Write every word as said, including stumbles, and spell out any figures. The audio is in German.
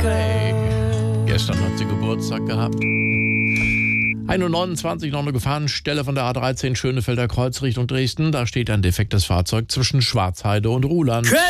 Friday. Gestern hat sie Geburtstag gehabt. ein Uhr neunundzwanzig noch eine Gefahrenstelle von der A dreizehn Schönefelder Kreuz Richtung Dresden. Da steht ein defektes Fahrzeug zwischen Schwarzheide und Ruhland.